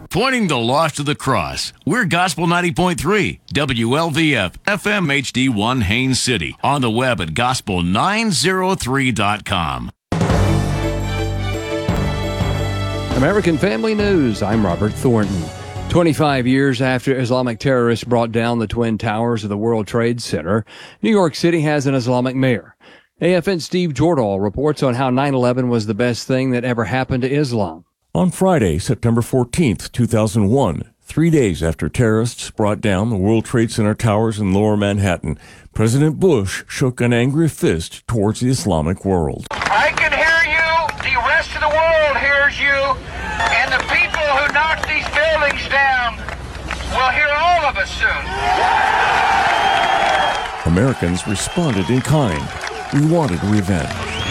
Pointing the lost to the cross, we're Gospel 90.3, WLVF, FM HD1 Haines City. On the web at gospel903.com. American Family News, I'm Robert Thornton. 25 years after Islamic terrorists brought down the Twin Towers of the World Trade Center, New York City has an Islamic mayor. AFN's Steve Jordahl reports on how 9/11 was the best thing that ever happened to Islam. On Friday, September 14th, 2001, 3 days after terrorists brought down the World Trade Center towers in Lower Manhattan, President Bush shook an angry fist towards the Islamic world. I can hear you, the rest of the world hears you, and the people who knocked these buildings down will hear all of us soon. Americans responded in kind. We wanted revenge.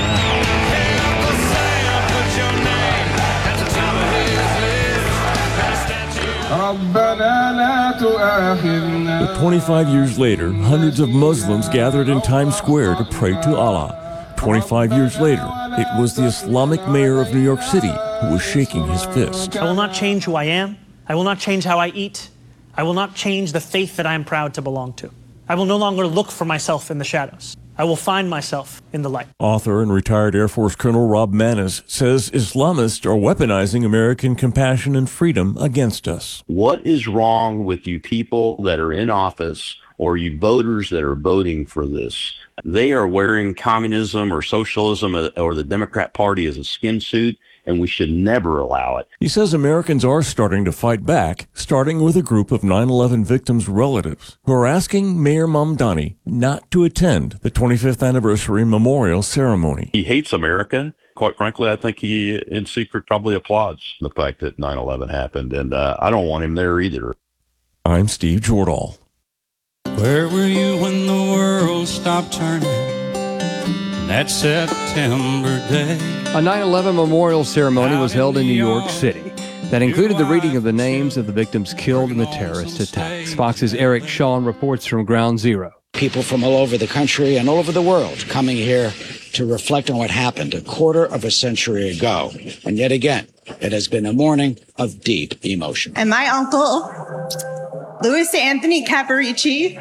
But 25 years later, hundreds of Muslims gathered in Times Square to pray to Allah. 25 years later, it was the Islamic mayor of New York City who was shaking his fist. I will not change who I am. I will not change how I eat. I will not change the faith that I am proud to belong to. I will no longer look for myself in the shadows. I will find myself in the light. Author and retired Air Force Colonel Rob Maness says Islamists are weaponizing American compassion and freedom against us. What is wrong with you people that are in office or you voters that are voting for this? They are wearing communism or socialism or the Democrat Party as a skin suit, and we should never allow it. He says Americans are starting to fight back, starting with a group of 9/11 victims' relatives who are asking Mayor Mamdani not to attend the 25th anniversary memorial ceremony. He hates America. Quite frankly, I think he, in secret, probably applauds the fact that 9/11 happened, and I don't want him there either. I'm Steve Jordahl. Where were you when the world stopped turning that September day? A 9/11 memorial ceremony was held in New York City that included the reading of the names of the victims killed in the terrorist attacks. Fox's Eric Shawn reports from Ground Zero. People from all over the country and all over the world coming here to reflect on what happened a quarter of a century ago. And yet again, it has been a morning of deep emotion. And my uncle, Louis Anthony Caparici,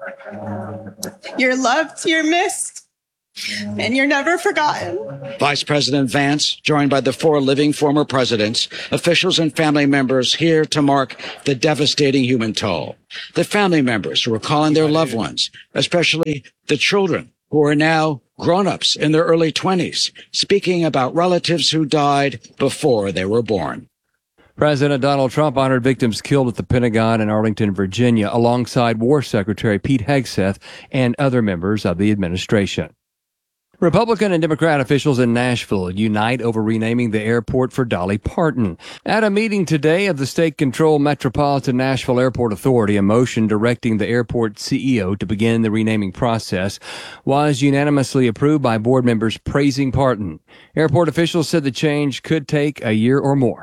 you're loved, you're missed, and you're never forgotten. Vice President Vance, joined by the 4 living former presidents, officials and family members here to mark the devastating human toll. The family members who are calling their loved ones, especially the children who are now grown-ups in their early 20s, speaking about relatives who died before they were born. President Donald Trump honored victims killed at the Pentagon in Arlington, Virginia, alongside War Secretary Pete Hegseth and other members of the administration. Republican and Democrat officials in Nashville unite over renaming the airport for Dolly Parton. At a meeting today of the state-controlled Metropolitan Nashville Airport Authority, a motion directing the airport CEO to begin the renaming process was unanimously approved by board members praising Parton. Airport officials said the change could take a year or more.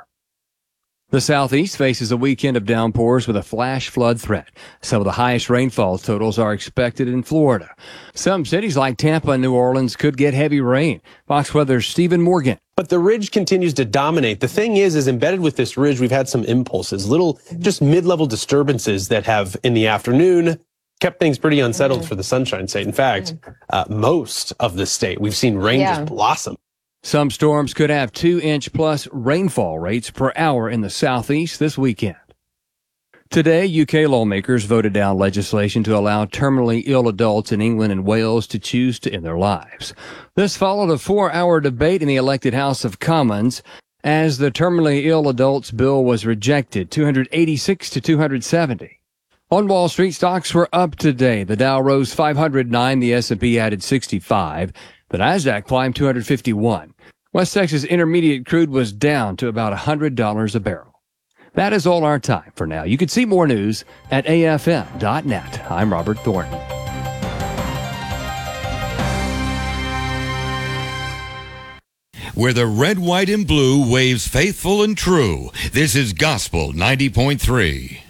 The Southeast faces a weekend of downpours with a flash flood threat. Some of the highest rainfall totals are expected in Florida. Some cities like Tampa and New Orleans could get heavy rain. Fox Weather's Stephen Morgan. But the ridge continues to dominate. The thing is embedded with this ridge, we've had some impulses, little just mid-level disturbances that have, in the afternoon, kept things pretty unsettled for the Sunshine State. In fact, most of the state, we've seen rain just blossom. Some storms could have 2-inch-plus rainfall rates per hour in the southeast this weekend. Today, UK lawmakers voted down legislation to allow terminally ill adults in England and Wales to choose to end their lives. This followed a 4-hour debate in the elected House of Commons as the terminally ill adults bill was rejected, 286 to 270. On Wall Street, stocks were up today. The Dow rose 509, the S&P added 65. The Nasdaq climbed 251. West Texas Intermediate crude was down to about $100 a barrel. That is all our time for now. You can see more news at afm.net. I'm Robert Thornton. Where the red, white, and blue waves faithful and true. This is Gospel 90.3.